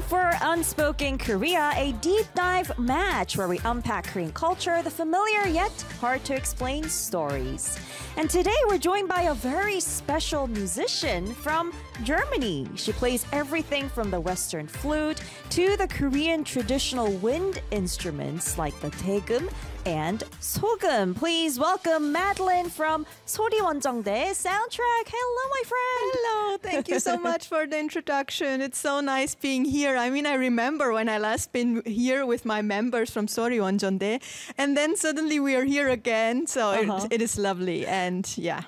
for Unspoken Korea, a deep dive match where we unpack Korean culture, the familiar yet hard to explain stories. And today we're joined by a very special musician from Germany. She plays everything from the Western flute to the Korean traditional wind instruments like the daegum and 소금. Please welcome Madeline from 소리원정대 Soundtrack. Hello, my friend. Hello, thank you so much for the introduction. It's so nice being here. I mean, I remember when I last been here with my members from 소리원정대, and then suddenly we are here again. So it is lovely, and yeah.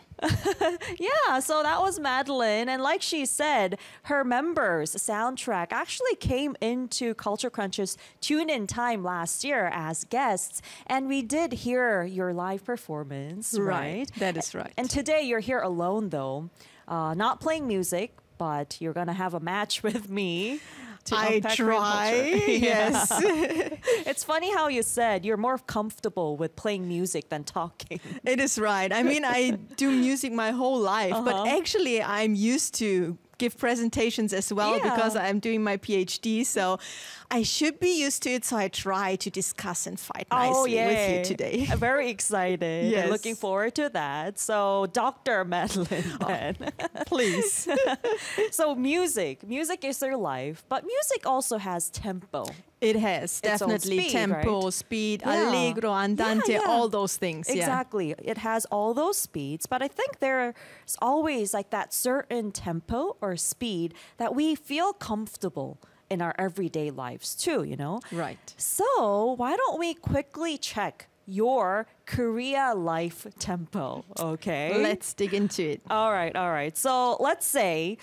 Yeah, so that was Madeline. And like she said, her members, Soundtrack, actually came into Culture Crunch's Tune In Time last year as guests. And we did hear your live performance, right? That is right. And today you're here alone, though, not playing music, but you're going to have a match with me. I try, yes. It's funny how you said you're more comfortable with playing music than talking. It is right. I mean, I do music my whole life, but actually I'm used to give presentations as well because I'm doing my PhD. So I should be used to it. So I try to discuss and fight nicely with you today. I'm very excited. Yes. Looking forward to that. So Dr. Madeline then. Please. So music is their life, but music also has tempo. It has Its own definitely speed, tempo, right? speed, Yeah. allegro, andante, all those things. Exactly. It has all those speeds, but I think there's always like that certain tempo or speed that we feel comfortable in our everyday lives too, you know? Right. So why don't we quickly check your Korea life tempo, okay? Let's dig into it. All right. So let's say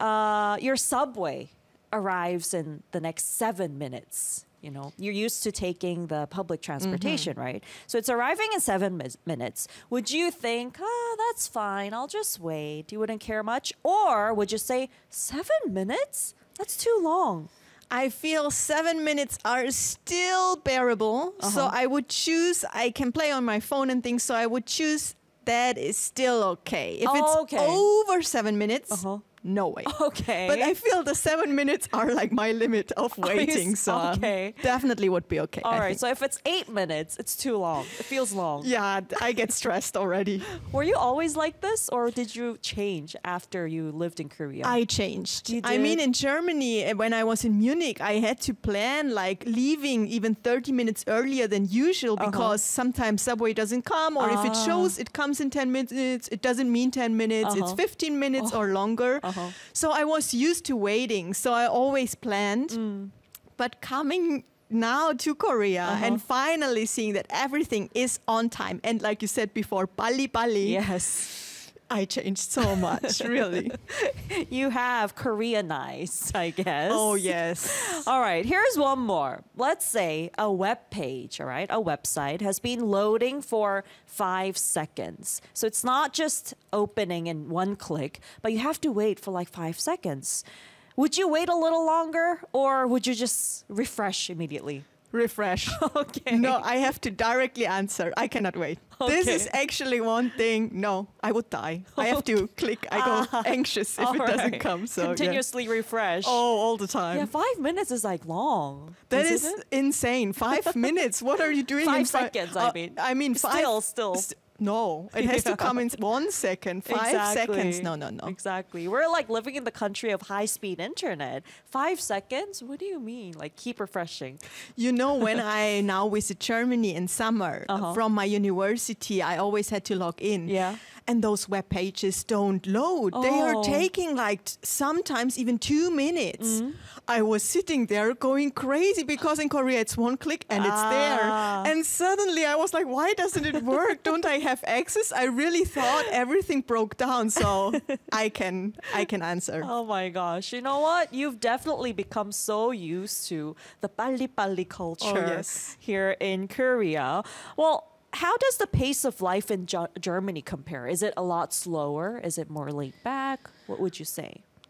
your subway arrives in the next 7 minutes. You know, you're used to taking the public transportation, right? So it's arriving in 7 minutes. Would you think, that's fine, I'll just wait. You wouldn't care much? Or would you say, 7 minutes? That's too long. I feel 7 minutes are still bearable. So I would choose, I can play on my phone and things, so I would choose that is still okay. If it's over 7 minutes, no way. Okay. But I feel the 7 minutes are like my limit of waiting. So definitely would be okay. All right. So if it's 8 minutes, it's too long. It feels long. Yeah, I get stressed already. Were you always like this, or did you change after you lived in Korea? I changed. You I mean, did? in Germany, when I was in Munich, I had to plan like leaving even 30 minutes earlier than usual because sometimes subway doesn't come, or if it shows it comes in 10 minutes, it doesn't mean 10 minutes. It's 15 minutes or longer. So I was used to waiting. So I always planned. But coming now to Korea and finally seeing that everything is on time. And like you said before, Bali. Yes. I changed so much, really. You have Koreanized, I guess. Oh, yes. All right, here's one more. Let's say a web page, all right, a website has been loading for 5 seconds. So it's not just opening in one click, but you have to wait for like 5 seconds. Would you wait a little longer, or would you just refresh immediately? Refresh. Okay. No, I have to directly answer. I cannot wait. This is actually one thing. No, I would die. I have to click. I go anxious if it doesn't come. So continuously refresh. Oh, all the time. Yeah, 5 minutes is like long. That Isn't is it? insane. 5 minutes. What are you doing 5 in seconds, I mean. five. Still. No, it has to come in 1 second. 5 seconds. No. Exactly. We're like living in the country of high-speed internet. 5 seconds? What do you mean? Like keep refreshing. You know, when I now visit Germany in summer from my university, I always had to log in. Yeah. And those web pages don't load. They are taking like sometimes even 2 minutes. I was sitting there going crazy because in Korea it's 1 click and it's there. And suddenly I was like, why doesn't it work? Don't I have access? I really thought everything broke down, so I can answer. Oh my gosh. You know what? You've definitely become so used to the 빨리빨리 culture here in Korea. Well, how does the pace of life in Germany compare? Is it a lot slower? Is it more laid back? What would you say?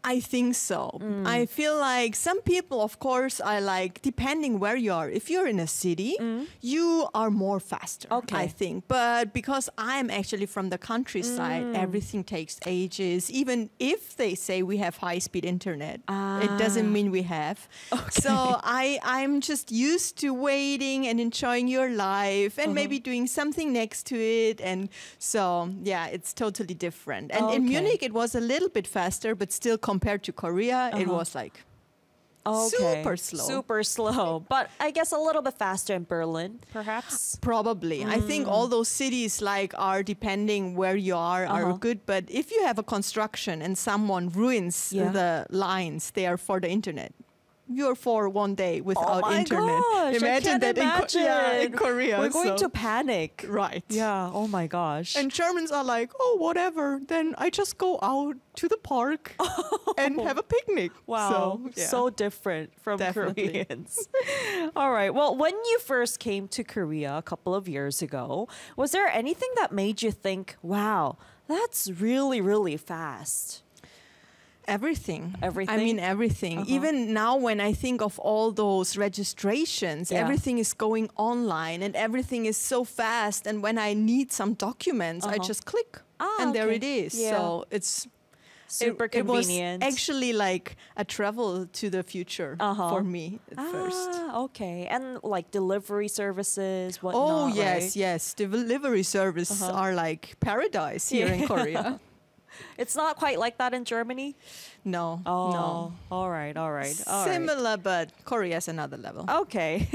I think so. I feel like some people, of course, are like, depending where you are. If you're in a city, you are more faster, I think. But because I'm actually from the countryside, everything takes ages. Even if they say we have high-speed internet, it doesn't mean we have. So I'm just used to waiting and enjoying your life and maybe doing something next to it. And so, yeah, it's totally different. And in Munich, it was a little bit faster, but still compared to Korea, it was like super slow. Super slow. But I guess a little bit faster in Berlin, perhaps? Probably. I think all those cities like are, depending where you are good. But if you have a construction and someone ruins the lines there for the internet, you're for one day without internet. Gosh, imagine that in Korea. We're going to panic. Right. Yeah. Oh my gosh. And Germans are like, oh, whatever. Then I just go out to the park and have a picnic. Wow. So different from Koreans. All right. Well, when you first came to Korea a couple of years ago, was there anything that made you think, wow, that's really, really fast? Everything. Everything? I mean, everything. Even now, when I think of all those registrations, everything is going online and everything is so fast. And when I need some documents, I just click and there it is. Yeah. So it's super convenient. It was actually like a travel to the future for me at first. Okay. And like delivery services, whatnot, Oh, yes, right? yes. Delivery services are like paradise here in Korea. It's not quite like that in Germany? No, Oh, no. all right. All right. Similar, but Korea's another level. Okay.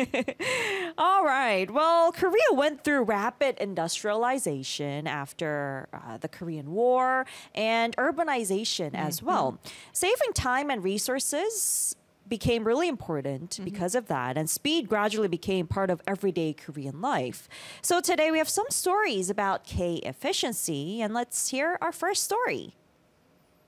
All right. Well, Korea went through rapid industrialization after the Korean War and urbanization as well. Saving time and resources became really important because of that, and speed gradually became part of everyday Korean life. So today we have some stories about K efficiency, and let's hear our first story.